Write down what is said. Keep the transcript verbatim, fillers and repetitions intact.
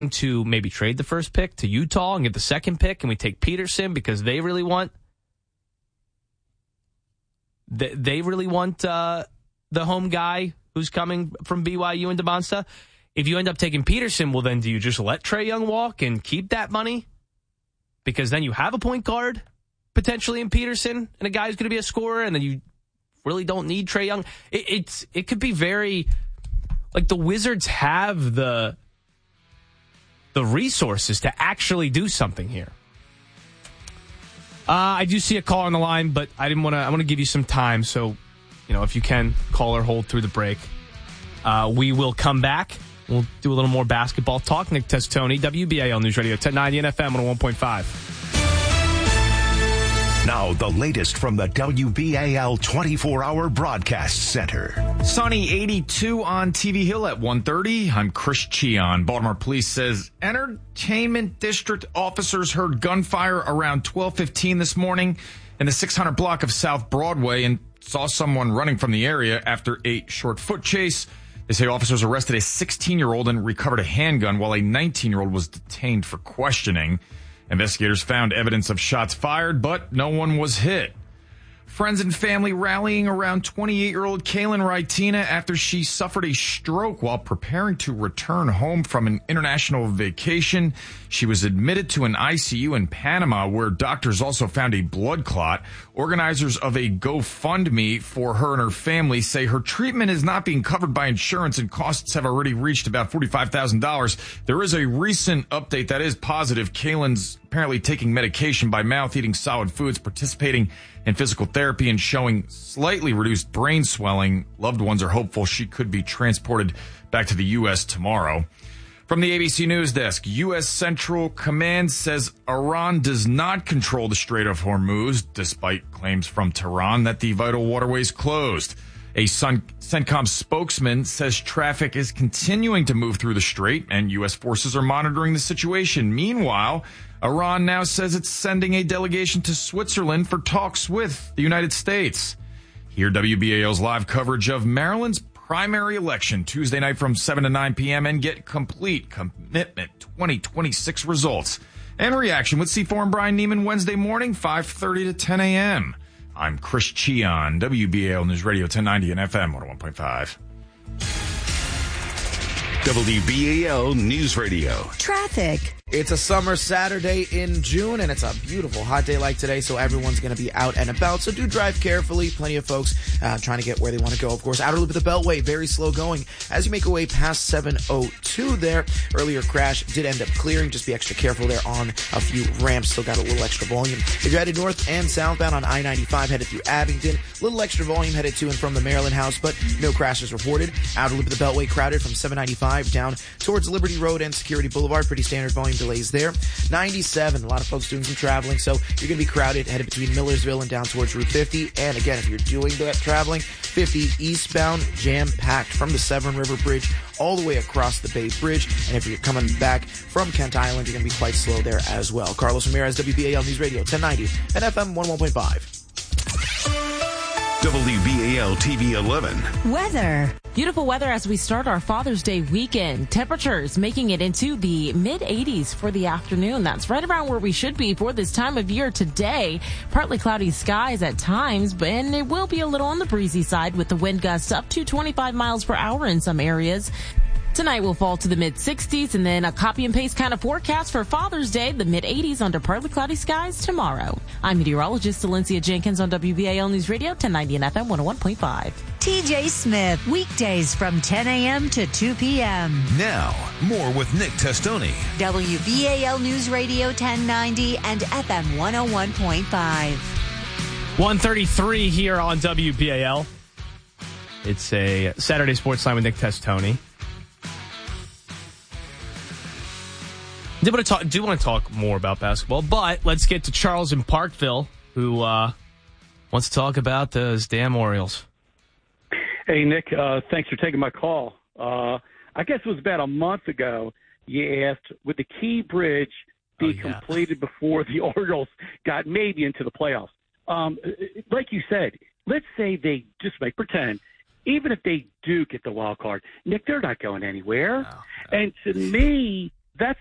to maybe trade the first pick to Utah and get the second pick, and we take Peterson because they really want they, they really want uh, the home guy who's coming from B Y U and DeMonsta. If you end up taking Peterson, well, then do you just let Trae Young walk and keep that money? Because then you have a point guard potentially in Peterson and a guy who's going to be a scorer, and then you really don't need Trae Young. It, it's it could be very like the Wizards have the the resources to actually do something here. Uh, I do see a call on the line, but I didn't want to. I want to give you some time, so you know if you can call or hold through the break. Uh, we will come back. We'll do a little more basketball talk. Nick Testoni, W B A L News Radio, ten ninety and F M one oh one point five. Now, the latest from the W B A L twenty-four hour Broadcast Center. Sunny eighty-two on T V Hill at one thirty. I'm Chris Cheon. Baltimore Police says Entertainment District officers heard gunfire around twelve fifteen this morning in the six hundred block of South Broadway and saw someone running from the area after a short foot chase. They say officers arrested a sixteen-year-old and recovered a handgun while a nineteen-year-old was detained for questioning. Investigators found evidence of shots fired, but no one was hit. Friends and family rallying around twenty-eight-year-old Kaylin Rytina after she suffered a stroke while preparing to return home from an international vacation. She was admitted to an I C U in Panama, where doctors also found a blood clot. Organizers of a GoFundMe for her and her family say her treatment is not being covered by insurance and costs have already reached about forty-five thousand dollars. There is a recent update that is positive. Kaylin's apparently taking medication by mouth, eating solid foods, participating in physical therapy, and showing slightly reduced brain swelling. Loved ones are hopeful she could be transported back to the U S tomorrow. From the A B C News Desk, U S Central Command says Iran does not control the Strait of Hormuz, despite claims from Tehran that the vital waterway is closed. A CENTCOM spokesman says traffic is continuing to move through the strait and U S forces are monitoring the situation. Meanwhile, Iran now says it's sending a delegation to Switzerland for talks with the United States. Hear W B A L's live coverage of Maryland's primary election Tuesday night from seven to nine p.m. and get complete Commitment twenty twenty-six results and reaction with C four and Brian Neiman Wednesday morning, five thirty to ten a.m. I'm Chris Cheon, W B A L News Radio ten ninety and F M one oh one point five. W B A L News Radio. Traffic. It's a summer Saturday in June, and it's a beautiful hot day like today, so everyone's going to be out and about. So do drive carefully. Plenty of folks uh, trying to get where they want to go. Of course, outer loop of the Beltway, very slow going. As you make your way past seven oh two there, earlier crash did end up clearing. Just be extra careful there on a few ramps. Still got a little extra volume. If you're headed north and southbound on I ninety-five, headed through Abington, a little extra volume headed to and from the Maryland House, but no crashes reported. Outer loop of the Beltway crowded from seven ninety-five down towards Liberty Road and Security Boulevard. Pretty standard volume delays there. ninety-seven, a lot of folks doing some traveling, so you're going to be crowded headed between Millersville and down towards Route fifty. And again, if you're doing that traveling, fifty eastbound, jam-packed from the Severn River Bridge all the way across the Bay Bridge. And if you're coming back from Kent Island, you're going to be quite slow there as well. Carlos Ramirez, W B A L News Radio ten ninety and F M one oh one point five. W B A L T V eleven. Weather. Beautiful weather as we start our Father's Day weekend. Temperatures making it into the mid eighties for the afternoon. That's right around where we should be for this time of year today. Partly cloudy skies at times, but and it will be a little on the breezy side with the wind gusts up to twenty-five miles per hour in some areas. Tonight will fall to the mid sixties, and then a copy and paste kind of forecast for Father's Day, the mid eighties under partly cloudy skies tomorrow. I'm meteorologist Valencia Jenkins on W B A L News Radio ten ninety and F M one oh one point five. T J Smith, weekdays from ten a.m. to two p.m. Now, more with Nick Testoni. W B A L News Radio ten ninety and F M one oh one point five. one thirty-three here on W B A L. It's a Saturday Sports Line with Nick Testoni. Do want to talk? Do want to talk more about basketball? But let's get to Charles in Parkville, who uh, wants to talk about those damn Orioles. Hey Nick, uh, thanks for taking my call. Uh, I guess it was about a month ago. You asked, would the Key Bridge be oh, yeah. completed before the Orioles got maybe into the playoffs? Um, like you said, let's say they just make pretend. Even if they do get the wild card, Nick, they're not going anywhere. No, no. And to me,